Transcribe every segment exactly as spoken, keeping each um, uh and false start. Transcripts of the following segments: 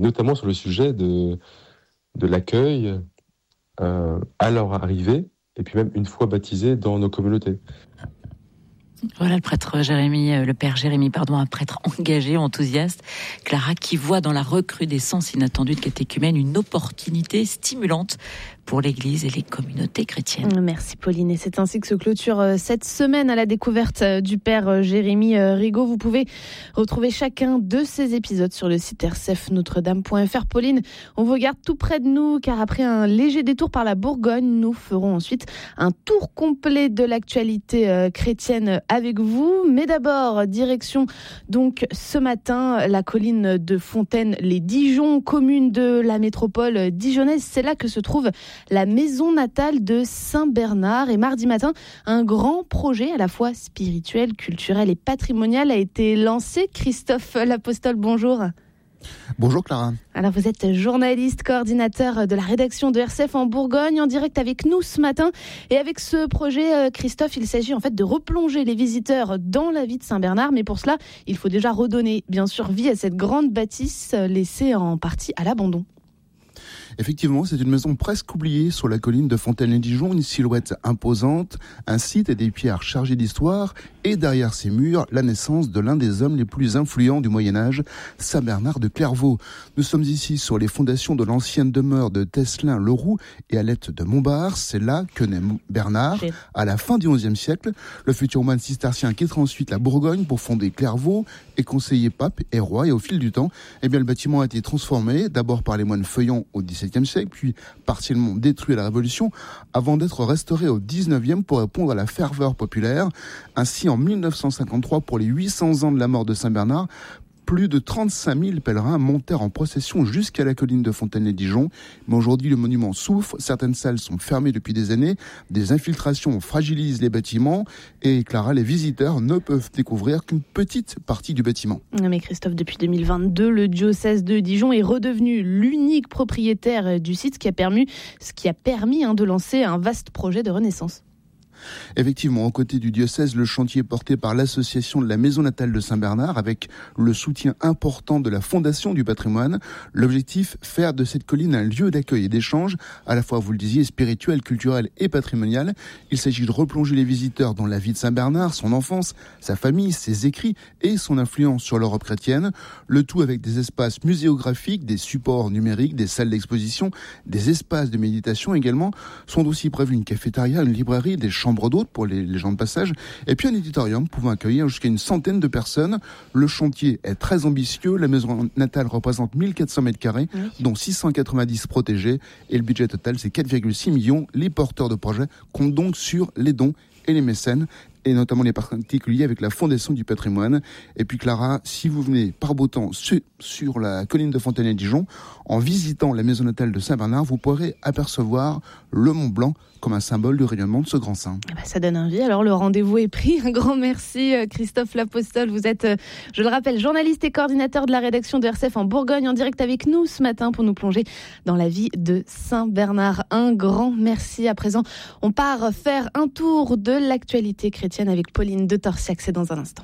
notamment sur le sujet de, de l'accueil euh, à leur arrivée, et puis même une fois baptisés dans nos communautés. Voilà le prêtre Jérémy, le père Jérémy, pardon, un prêtre engagé, enthousiaste. Clara, qui voit dans la recrudescence inattendue de catéchumènes une opportunité stimulante pour l'Église et les communautés chrétiennes. Merci Pauline. Et c'est ainsi que se clôture cette semaine à la découverte du père Jérémy Rigaud. Vous pouvez retrouver chacun de ces épisodes sur le site r c f notre dame point f r. Pauline, on vous garde tout près de nous, car après un léger détour par la Bourgogne, nous ferons ensuite un tour complet de l'actualité chrétienne avec vous. Mais d'abord, direction donc ce matin la colline de Fontaine-les-Dijon, commune de la métropole dijonnaise. C'est là que se trouve la maison natale de Saint-Bernard. Et mardi matin, un grand projet à la fois spirituel, culturel et patrimonial a été lancé. Christophe L'Apostole, bonjour. Bonjour Clara. Alors vous êtes journaliste, coordinateur de la rédaction de R C F en Bourgogne, en direct avec nous ce matin. Et avec ce projet, Christophe, il s'agit en fait de replonger les visiteurs dans la vie de Saint-Bernard. Mais pour cela, il faut déjà redonner bien sûr vie à cette grande bâtisse laissée en partie à l'abandon. Effectivement, c'est une maison presque oubliée sur la colline de Fontaine-les-Dijon, une silhouette imposante, un site et des pierres chargées d'histoire, et derrière ces murs, la naissance de l'un des hommes les plus influents du Moyen-Âge, Saint Bernard de Clairvaux. Nous sommes ici sur les fondations de l'ancienne demeure de Tesselin-Leroux et Alette de Montbard. C'est là que naît Bernard, à la fin du onzième siècle. Le futur moine cistercien quittera ensuite la Bourgogne pour fonder Clairvaux et conseiller pape et roi. Et au fil du temps, eh bien, le bâtiment a été transformé, d'abord par les moines feuillants au dix-septième siècle, puis partiellement détruit à la Révolution, avant d'être restauré au dix-neuvième pour répondre à la ferveur populaire. Ainsi, en mille neuf cent cinquante-trois, pour les huit cents ans de la mort de Saint Bernard, plus de trente-cinq mille pèlerins montèrent en procession jusqu'à la colline de Fontaine-les-Dijon. Mais aujourd'hui, le monument souffre. Certaines salles sont fermées depuis des années. Des infiltrations fragilisent les bâtiments. Et Clara, les visiteurs ne peuvent découvrir qu'une petite partie du bâtiment. Mais Christophe, depuis deux mille vingt-deux, le diocèse de Dijon est redevenu l'unique propriétaire du site, ce qui a permis, ce qui a permis hein, de lancer un vaste projet de renaissance. Effectivement, aux côtés du diocèse, le chantier est porté par l'association de la Maison natale de Saint-Bernard avec le soutien important de la Fondation du patrimoine. L'objectif, faire de cette colline un lieu d'accueil et d'échange, à la fois, vous le disiez, spirituel, culturel et patrimonial. Il s'agit de replonger les visiteurs dans la vie de Saint-Bernard, son enfance, sa famille, ses écrits et son influence sur l'Europe chrétienne. Le tout avec des espaces muséographiques, des supports numériques, des salles d'exposition, des espaces de méditation également. Sont aussi prévus une cafétéria, une librairie, des chambres d'hôtes pour les, les gens de passage, et puis un éditorium pouvant accueillir jusqu'à une centaine de personnes. Le chantier est très ambitieux. La maison natale représente mille quatre cents mètres carrés, oui. dont six cent quatre-vingt-dix protégés, et le budget total, c'est quatre virgule six millions. Les porteurs de projets comptent donc sur les dons et les mécènes, et notamment les particuliers avec la Fondation du patrimoine. Et puis Clara, si vous venez par beau temps sur, sur la colline de Fontaine-les-Dijon, en visitant la maison natale de Saint-Bernard, vous pourrez apercevoir le Mont Blanc comme un symbole du rayonnement de ce grand saint. Eh ben, ça donne envie. Alors le rendez-vous est pris. Un grand merci Christophe L'Apostole. Vous êtes, je le rappelle, journaliste et coordinateur de la rédaction de R C F en Bourgogne, en direct avec nous ce matin pour nous plonger dans la vie de Saint-Bernard. Un grand merci. À présent, on part faire un tour de l'actualité chrétienne avec Pauline de Torsiac. C'est dans un instant.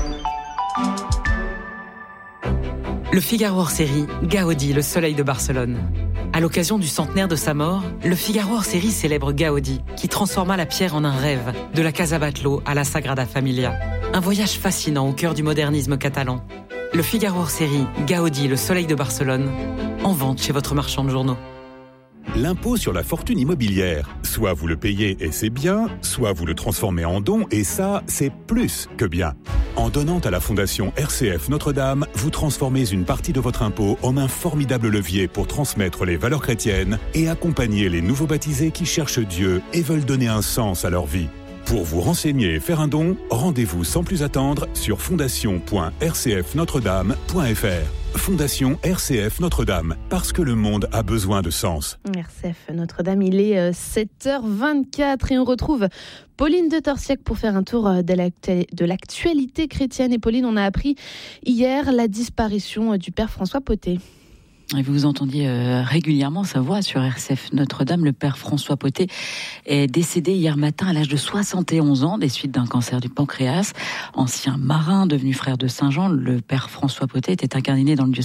Le Figaro hors-série, Gaudi, le soleil de Barcelone. À l'occasion du centenaire de sa mort, le Figaro hors-série célèbre Gaudi, qui transforma la pierre en un rêve, de la Casa Batlló à la Sagrada Familia. Un voyage fascinant au cœur du modernisme catalan. Le Figaro hors-série, Gaudi, le soleil de Barcelone, en vente chez votre marchand de journaux. L'impôt sur la fortune immobilière. Soit vous le payez et c'est bien, soit vous le transformez en don et ça, c'est plus que bien. En donnant à la Fondation R C F Notre-Dame, vous transformez une partie de votre impôt en un formidable levier pour transmettre les valeurs chrétiennes et accompagner les nouveaux baptisés qui cherchent Dieu et veulent donner un sens à leur vie. Pour vous renseigner et faire un don, rendez-vous sans plus attendre sur fondation point r c f notre dame point f r. Fondation R C F Notre-Dame, parce que le monde a besoin de sens. R C F Notre-Dame, il est sept heures vingt-quatre et on retrouve Pauline de Torsiac pour faire un tour de l'actualité chrétienne. Et Pauline, on a appris hier la disparition du père François Potet. Et vous entendiez euh, régulièrement sa voix sur R C F Notre-Dame. Le père François Potet est décédé hier matin à l'âge de soixante et onze ans des suites d'un cancer du pancréas. Ancien marin devenu frère de Saint Jean, le père François Potet était incarné dans le diocèse